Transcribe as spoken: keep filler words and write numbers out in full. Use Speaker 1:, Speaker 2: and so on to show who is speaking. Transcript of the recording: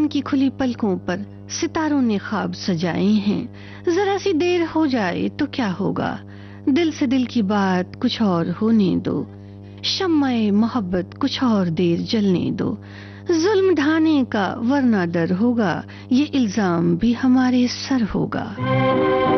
Speaker 1: आसमान की खुली पलकों पर सितारों ने ख्वाब सजाए हैं। जरा सी देर हो जाए तो क्या होगा, दिल से दिल की बात कुछ और होने दो। शम्माए मोहब्बत कुछ और देर जलने दो। जुल्म ढाने का वरना डर होगा, ये इल्जाम भी हमारे सर होगा।